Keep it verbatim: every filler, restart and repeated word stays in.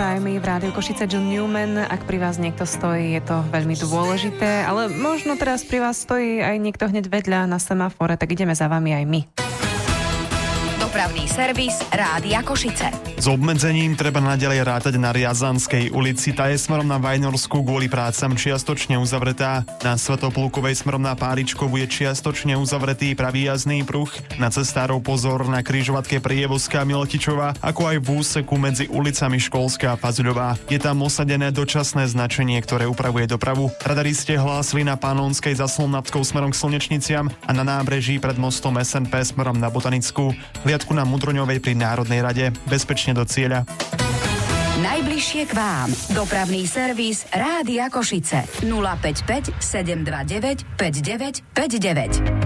aj my v Rádiu Košice. John Newman, ak pri vás niekto stojí, je to veľmi dôležité, ale možno teraz pri vás stojí aj niekto hneď vedľa na semafore, tak ideme za vami aj my. Dopravný servis Rádia Košice. S obmedzením treba naďalej rátať na Riazanskej ulici. Tá je smerom na Vajnorsku kvôli prácam čiastočne uzavretá. Na Svätoplukovej smerom na Páričkovú je čiastočne uzavretý pravý jazdný pruh. Na cestárov pozor na križovatke Prievozka Miletičová, ako aj v úseku medzi ulicami Školská a Fazuľová. Je tam osadené dočasné značenie, ktoré upravuje dopravu. Radaristi hlásili na Panonskej za Slomnackou smerom k Slnečniciam a na nábreží pred mostom es en pé smerom na Botanickú. Hliadku na Mudroňovej pri Národnej rade. Bezpečne do cieľa. Najbližšie k vám. Dopravný servis Rádia Košice. nula päť päť sedem dva deväť päť deväť päť deväť.